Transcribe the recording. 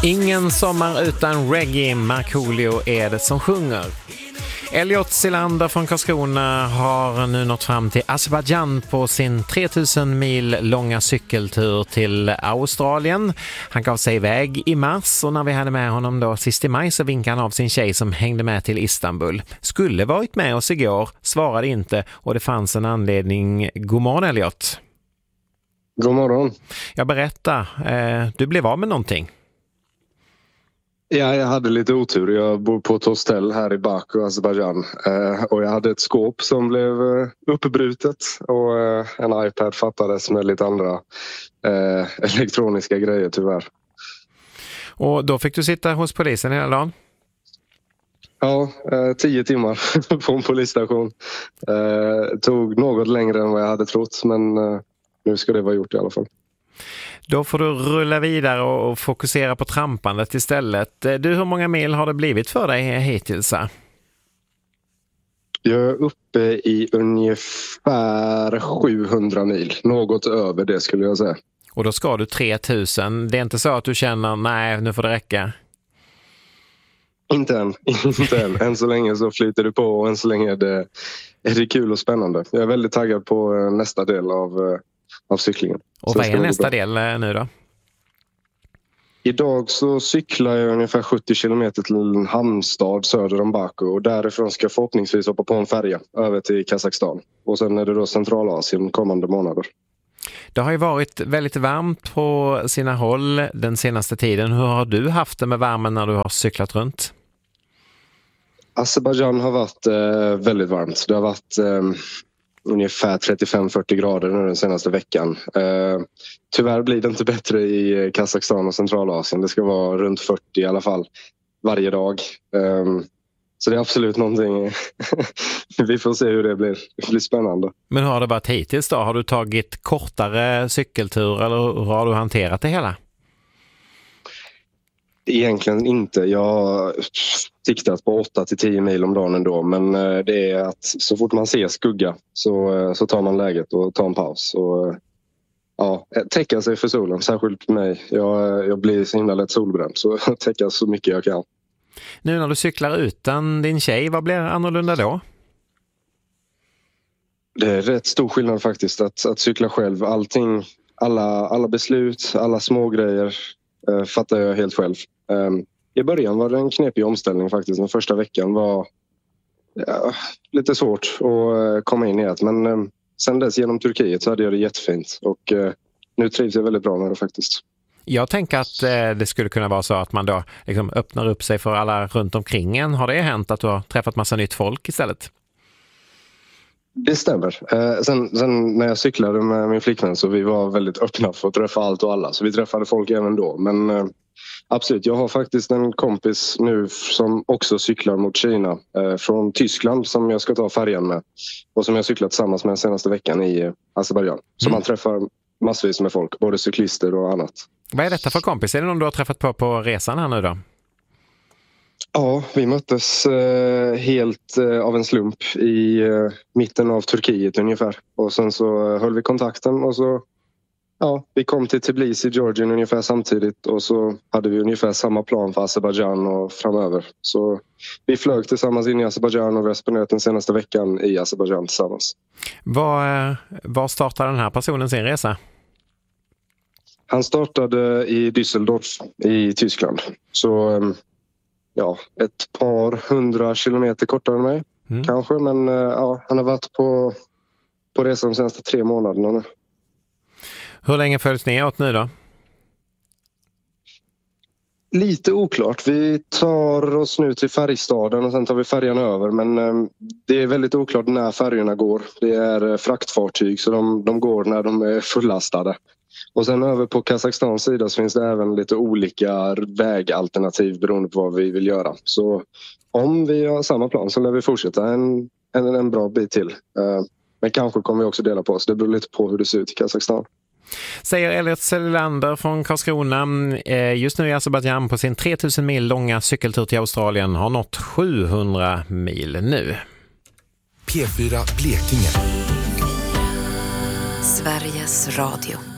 Ingen sommar utan reggae, Markoolio är det som sjunger. Elliot Silander från Karlskrona har nu nått fram till Azerbaijan på sin 3000 mil långa cykeltur till Australien. Han gav sig iväg i mars och när vi hade med honom då sist i maj så vinkade han av sin tjej som hängde med till Istanbul. Skulle varit med oss igår, svarade inte och det fanns en anledning. God morgon Elliot. God morgon. Jag berättar, du blev av med någonting. Ja, jag hade lite otur. Jag bor på ett hostell här i Baku, Azerbaijan. Och jag hade ett skåp som blev uppbrutet. Och en iPad fattades med lite andra elektroniska grejer tyvärr. Och då fick du sitta hos polisen hela dagen? Ja, 10 timmar på en polisstation. Tog något längre än vad jag hade trott. Men nu ska det vara gjort i alla fall. Då får du rulla vidare och fokusera på trampandet istället. Du, hur många mil har det blivit för dig hittills? Jag är uppe i ungefär 700 mil. Något över det skulle jag säga. Och då ska du 3000. Det är inte så att du känner, nej nu får det räcka? Inte än. Än så länge så flyter det på och än så länge är det kul och spännande. Jag är väldigt taggad på nästa del av cyklingen. Och vad är nästa del nu då? Idag så cyklar jag ungefär 70 kilometer till en hamnstad söder om Baku och därifrån ska jag förhoppningsvis hoppa på en färja över till Kazakstan. Och sen är det då Centralasien kommande månader. Det har ju varit väldigt varmt på sina håll den senaste tiden. Hur har du haft det med värmen när du har cyklat runt? Azerbaijan har varit väldigt varmt. Det har varit ungefär 35-40 grader nu den senaste veckan. Tyvärr blir det inte bättre i Kazakstan och Centralasien. Det ska vara runt 40 i alla fall varje dag. Så det är absolut någonting. Vi får se hur det blir. Det blir spännande. Men hur har det varit hittills då? Har du tagit kortare cykeltur eller hur har du hanterat det hela? Egentligen inte. Jag har siktat på 8-10 mil om dagen ändå. Men det är att så fort man ser skugga så tar man läget och tar en paus. Och, täcka sig för solen, särskilt mig. Jag blir så himla lätt solbränd så täcka så mycket jag kan. Nu när du cyklar utan din tjej, vad blir annorlunda då? Det är rätt stor skillnad faktiskt att cykla själv. Allting, alla beslut, alla små grejer fattar jag helt själv. I början var det en knepig omställning faktiskt. Den första veckan var lite svårt att komma in i det. Men sen dess genom Turkiet så hade jag det jättefint. Och nu trivs jag väldigt bra med det faktiskt. Jag tänker att det skulle kunna vara så att man då liksom öppnar upp sig för alla runt omkring en. Har det hänt att du har träffat massa nytt folk istället? Det stämmer. Sen när jag cyklade med min flickvän så vi var väldigt öppna för att träffa allt och alla. Så vi träffade folk även då. Men absolut, jag har faktiskt en kompis nu som också cyklar mot Kina. Från Tyskland som jag ska ta färjan med. Och som jag cyklat tillsammans med den senaste veckan i Azerbaijan. Så man träffar massvis med folk, både cyklister och annat. Vad är detta för kompis? Är det någon du har träffat på resan här nu då? Ja, vi möttes helt av en slump i mitten av Turkiet ungefär. Och sen så höll vi kontakten och så vi kom till Tbilisi, Georgien ungefär samtidigt och så hade vi ungefär samma plan för Azerbaijan och framöver. Så vi flög tillsammans in i Azerbaijan och vi har spenderat den senaste veckan i Azerbaijan tillsammans. Var startade den här personen sin resa? Han startade i Düsseldorf i Tyskland. Så ett par 100 kilometer kortare än mig kanske. Men han har varit på resan de senaste 3 månaderna nu. Hur länge följs ni åt nu då? Lite oklart. Vi tar oss nu till färgstaden och sen tar vi färjan över. Men det är väldigt oklart när färjorna går. Det är fraktfartyg så de går när de är fullastade. Och sen över på Kazakstans sida så finns det även lite olika vägalternativ beroende på vad vi vill göra. Så om vi har samma plan så lär vi fortsätta en bra bit till. Men kanske kommer vi också dela på oss. Det beror lite på hur det ser ut i Kazakstan. Säger Elliot Silander från Karlskrona. Just nu är Azerbaijan på sin 3000 mil långa cykeltur till Australien. Har nått 700 mil nu. P4 Blekinge. Sveriges Radio.